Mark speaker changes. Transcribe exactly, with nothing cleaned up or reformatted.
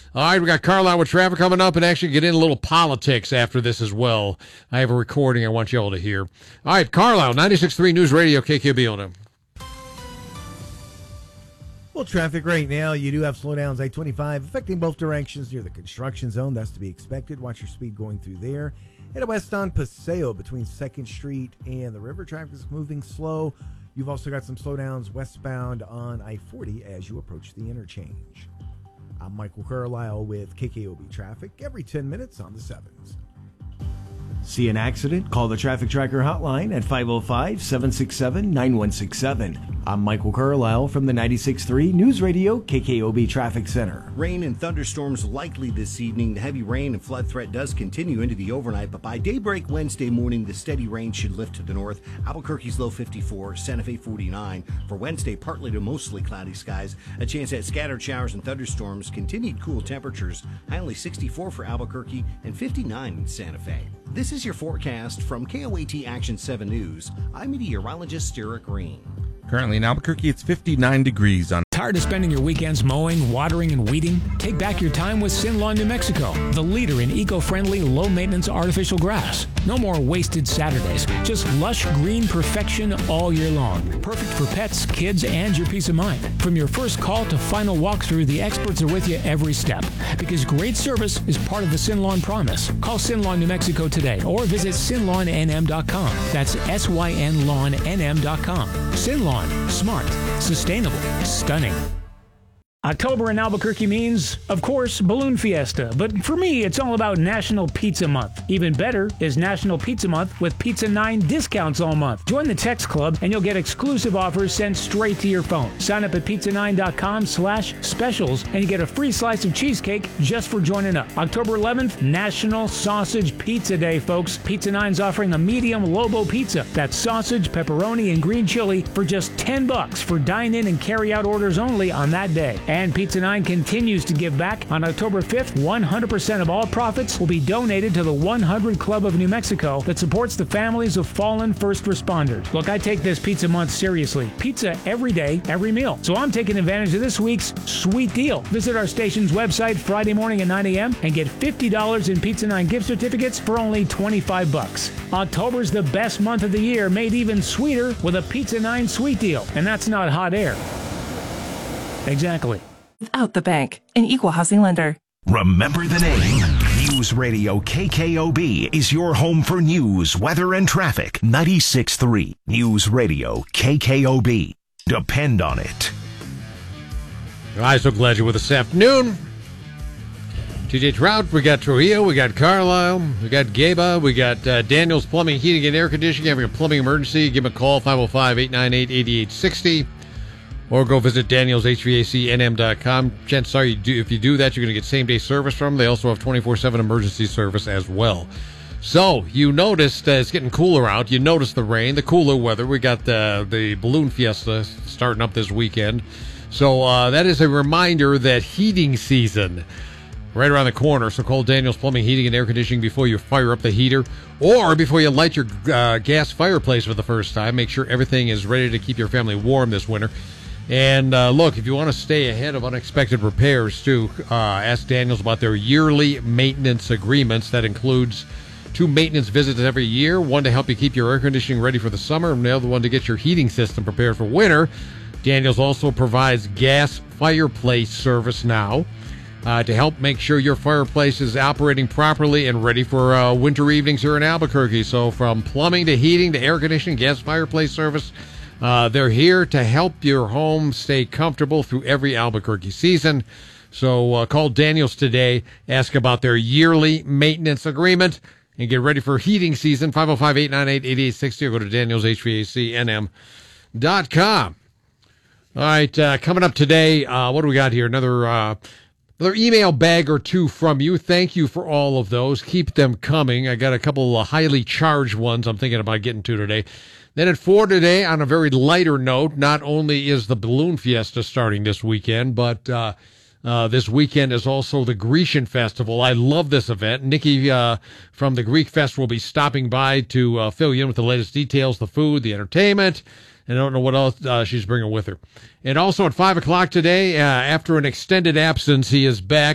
Speaker 1: All right, we got Carlisle with traffic coming up, and actually get in a little politics after this as well. I have a recording I want you all to hear. All right, Carlisle, ninety-six point three News Radio, K K B on them.
Speaker 2: Well, traffic right now, you do have slowdowns, I twenty-five, affecting both directions near the construction zone. That's to be expected. Watch your speed going through there. Head west on Paseo between second Street and the river. Traffic is moving slow. You've also got some slowdowns westbound on I forty as you approach the interchange. I'm Michael Carlisle with K K O B Traffic every ten minutes on the sevens. See an accident? Call the Traffic Tracker hotline at five oh five, seven six seven, nine one six seven. I'm Michael Carlisle from the ninety-six point three News Radio K K O B Traffic Center.
Speaker 3: Rain and thunderstorms likely this evening. The heavy rain and flood threat does continue into the overnight, but by daybreak Wednesday morning, the steady rain should lift to the north. Albuquerque's low fifty-four, Santa Fe forty-nine. For Wednesday, partly to mostly cloudy skies. A chance at scattered showers and thunderstorms. Continued cool temperatures. High only sixty-four for Albuquerque and fifty-nine in Santa Fe. This is your forecast from K O A T Action seven News. I'm meteorologist Stuart Green.
Speaker 4: Currently in Albuquerque, it's fifty-nine degrees on.
Speaker 5: Tired of spending your weekends mowing, watering, and weeding? Take back your time with Sin Lawn New Mexico, the leader in eco-friendly, low-maintenance artificial grass. No more wasted Saturdays, just lush green perfection all year long. Perfect for pets, kids, and your peace of mind. From your first call to final walkthrough, the experts are with you every step. Because great service is part of the Sin Lawn promise. Call Sin Lawn New Mexico today or visit sin lawn n m dot com. That's S Y N lawn N M dot com. Sin Lawn, smart, sustainable, stunning. October in Albuquerque means, of course, Balloon Fiesta. But for me, it's all about National Pizza Month. Even better is National Pizza Month with Pizza nine discounts all month. Join the text club and you'll get exclusive offers sent straight to your phone. Sign up at pizza nine dot com slash specials and you get a free slice of cheesecake just for joining up. October eleventh, National Sausage Pizza Day, folks. Pizza nine's offering a medium Lobo pizza. That's sausage, pepperoni, and green chili for just ten bucks for dine-in and carry-out orders only on that day. And Pizza nine continues to give back. On October fifth, one hundred percent of all profits will be donated to the one hundred Club of New Mexico that supports the families of fallen first responders. Look, I take this Pizza Month seriously. Pizza every day, every meal. So I'm taking advantage of this week's sweet deal. Visit our station's website Friday morning at nine a.m. and get fifty dollars in Pizza nine gift certificates for only twenty-five bucks. October's the best month of the year, made even sweeter with a Pizza nine sweet deal. And that's not hot air. Exactly.
Speaker 6: Without the bank, an equal housing lender.
Speaker 7: Remember the name. News Radio K K O B is your home for news, weather, and traffic. ninety-six point three News Radio K K O B. Depend on it.
Speaker 1: I'm so glad you're with us this afternoon. T J Trout, we got Trujillo, we got Carlisle, we got Gaba, we got uh, Daniels Plumbing, Heating, and Air Conditioning. Having a plumbing emergency, give them a call, five oh five, eight nine eight, eight eight six oh. Or go visit Daniels H V A C N M dot com. Chances are, you do, if you do that, you're going to get same-day service from them. They also have twenty-four seven emergency service as well. So, you noticed uh, it's getting cooler out. You noticed the rain, the cooler weather. We got the, the Balloon Fiesta starting up this weekend. So, uh, that is a reminder that heating season right around the corner. So, call Daniels Plumbing, Heating, and Air Conditioning before you fire up the heater or before you light your uh, gas fireplace for the first time. Make sure everything is ready to keep your family warm this winter. And uh, look, if you want to stay ahead of unexpected repairs, too, uh, ask Daniels about their yearly maintenance agreements. That includes two maintenance visits every year, one to help you keep your air conditioning ready for the summer, and the other one to get your heating system prepared for winter. Daniels also provides gas fireplace service now uh, to help make sure your fireplace is operating properly and ready for uh, winter evenings here in Albuquerque. So from plumbing to heating to air conditioning, gas fireplace service, Uh, they're here to help your home stay comfortable through every Albuquerque season. So uh, call Daniels today, ask about their yearly maintenance agreement, and get ready for heating season, five oh five, eight nine eight, eight eight six oh, or go to Daniels H V A C N M dot com. All right, uh, coming up today, uh, what do we got here? Another, uh, another email bag or two from you. Thank you for all of those. Keep them coming. I got a couple of highly charged ones I'm thinking about getting to today. Then at four today, on a very lighter note, not only is the Balloon Fiesta starting this weekend, but uh, uh, this weekend is also the Grecian Festival. I love this event. Nikki uh, from the Greek Fest will be stopping by to uh, fill you in with the latest details, the food, the entertainment, and I don't know what else uh, she's bringing with her. And also at five o'clock today, uh, after an extended absence, he is back.